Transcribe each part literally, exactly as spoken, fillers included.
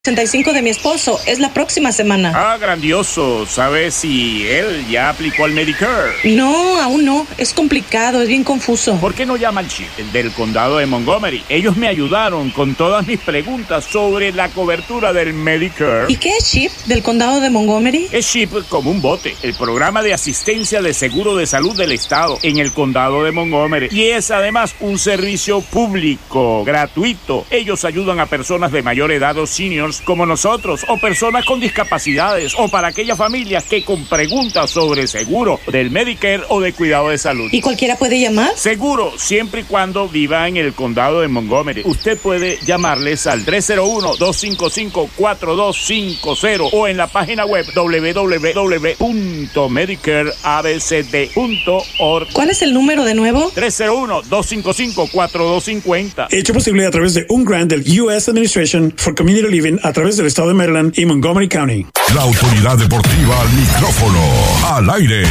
sesenta y cinco de mi esposo. Es la próxima semana. Ah, grandioso. ¿Sabes si él ya aplicó al Medicare? No, aún no. Es complicado, es bien confuso. ¿Por qué no llama al Chip del condado de Montgomery? Ellos me ayudaron con todas mis preguntas sobre la cobertura del Medicare. ¿Y qué es Chip del condado de Montgomery? Es Chip como un bote, el programa de asistencia de seguro de salud del estado en el condado de Montgomery. Y es además un servicio público, gratuito. Ellos ayudan a personas de mayor edad o seniors como nosotros, o personas con discapacidades, o para aquellas familias que con preguntas sobre seguro del Medicare o de cuidado de salud. ¿Y cualquiera puede llamar? Seguro, siempre y cuando viva en el condado de Montgomery. Usted puede llamarles al tres cero uno, dos cinco cinco, cuatro dos cinco cero o en la página web doble u doble u doble u punto medicare a b c d punto org. ¿Cuál es el número de nuevo? tres cero uno, dos cinco cinco, cuatro dos cinco cero. Hecho posible a través de un grant del U S Administration for Community Living a través del estado de Maryland y Montgomery County. La autoridad deportiva al micrófono, al aire.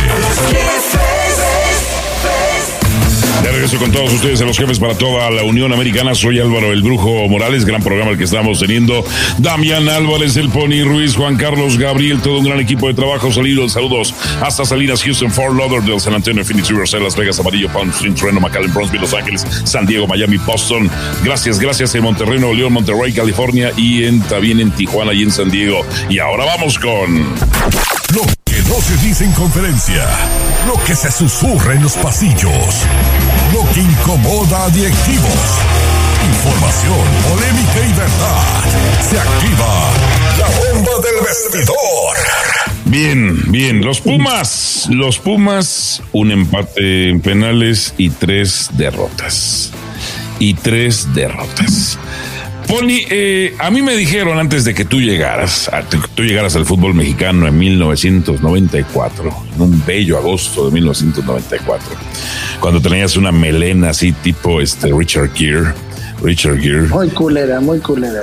De regreso con todos ustedes en Los Jefes para toda la Unión Americana. Soy Álvaro el Brujo Morales, gran programa el que estamos teniendo. Damián Álvarez, el Pony Ruiz, Juan Carlos Gabriel, todo un gran equipo de trabajo. Saludos, saludos hasta Salinas, Houston, Fort Lauderdale, San Antonio, Phoenix, Riverside, Las Vegas, Amarillo, Palm Springs, Reno, McAllen, Bronzeville, Los Ángeles, San Diego, Miami, Boston. Gracias, gracias en Monterrey, Nuevo León, Monterrey, California y en, también en Tijuana y en San Diego. Y ahora vamos con... Lo que no se dice en conferencia, lo que se susurra en los pasillos, lo que incomoda a directivos. Información, polémica y verdad. Se activa la bomba del vestidor. Bien, bien, los Pumas, los Pumas, un empate en penales y tres derrotas. Y tres derrotas. Pony, eh, a mí me dijeron antes de que tú llegaras, a, tú llegaras al fútbol mexicano en mil novecientos noventa y cuatro, en un bello agosto de mil novecientos noventa y cuatro, cuando tenías una melena así tipo este Richard Gere, Richard Gere. Muy culera, muy culera.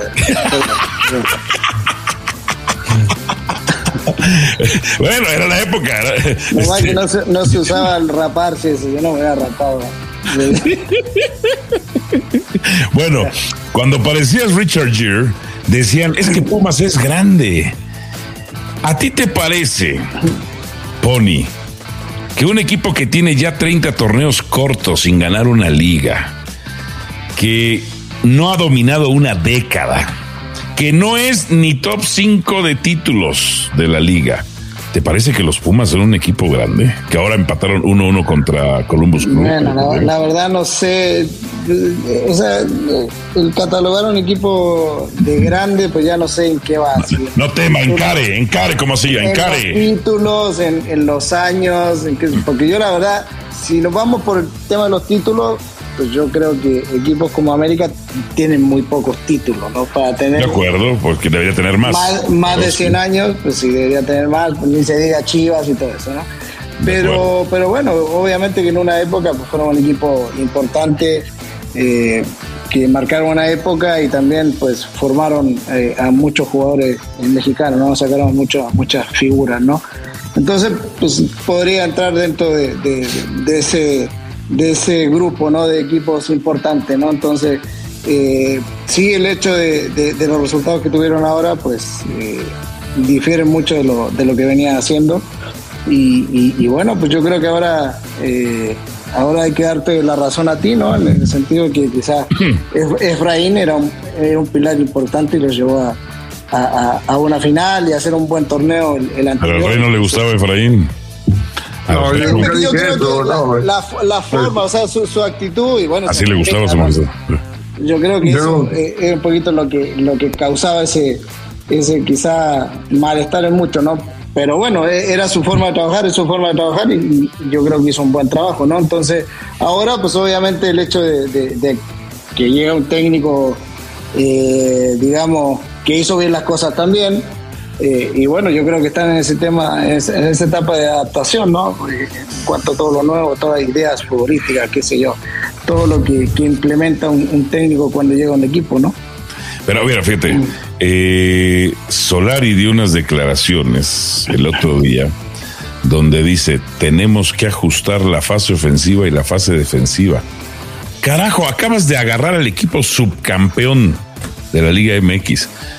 Bueno, era la época. No, este... que no, se, no se usaba el raparse, eso, yo no me había rapado. Bueno, cuando parecías Richard Gere, decían, es que Pumas es grande. ¿A ti te parece, Pony, que un equipo que tiene ya treinta torneos cortos sin ganar una liga, que no ha dominado una década, que no es ni top cinco de títulos de la liga, ¿te parece que los Pumas son un equipo grande? Que ahora empataron uno a uno contra Columbus Crew. Bueno, la, la verdad no sé. O sea, el catalogar un equipo de grande, pues ya no sé en qué va. No, no tema, encare, encare como así, encare. En los títulos, en, en los años, en que, porque yo la verdad, si nos vamos por el tema de los títulos, pues yo creo que equipos como América tienen muy pocos títulos, ¿no? Para tener... De acuerdo, porque debería tener más. Más, más de cien años, pues sí, debería tener más, pues ni se diga Chivas y todo eso, ¿no? Pero, pero bueno, obviamente que en una época pues fueron un equipo importante, eh, que marcaron una época y también pues formaron eh, a muchos jugadores mexicanos, ¿no? Sacaron mucho, muchas figuras, ¿no? Entonces, pues podría entrar dentro de, de, de ese... de ese grupo, ¿no? De equipos importantes, ¿no? Entonces, eh, sí, el hecho de, de, de los resultados que tuvieron ahora, pues, eh, difieren mucho de lo, de lo que venían haciendo. Y, y, y bueno, pues yo creo que ahora, eh, ahora hay que darte la razón a ti, ¿no? En el sentido de que quizás Efraín era un, era un pilar importante y lo llevó a, a, a una final y a hacer un buen torneo el, el anterior. Pero al Rey no le gustaba Efraín. No, yo, yo creo que la, la, la forma, o sea, su, su actitud y bueno. Así le gustaba, ¿no? Yo creo que eso es eh, un poquito lo que lo que causaba ese ese quizá malestar en mucho, ¿no? Pero bueno, era su forma de trabajar, es su forma de trabajar y, y yo creo que hizo un buen trabajo, ¿no? Entonces, ahora pues obviamente el hecho de, de, de que llegue un técnico, eh, digamos, que hizo bien las cosas también. Eh, y bueno, yo creo que están en ese tema, en esa etapa de adaptación, ¿no? En cuanto a todo lo nuevo, todas las ideas futbolísticas, qué sé yo, todo lo que, que implementa un, un técnico cuando llega a un equipo, ¿no? Pero mira, fíjate, eh, Solari dio unas declaraciones el otro día donde dice, tenemos que ajustar la fase ofensiva y la fase defensiva. Carajo, acabas de agarrar al equipo subcampeón de la Liga M X.